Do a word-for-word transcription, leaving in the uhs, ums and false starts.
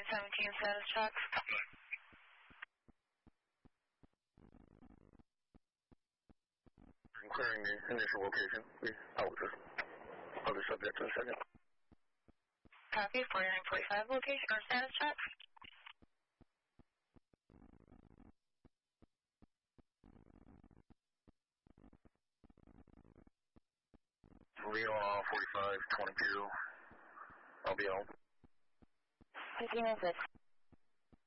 seventeen status check. Clearing the initial location. We alter other subject in a second. Copy, forty-nine forty-five location or status check. Leo forty-five twenty-two. I'll be out. fifteen oh six.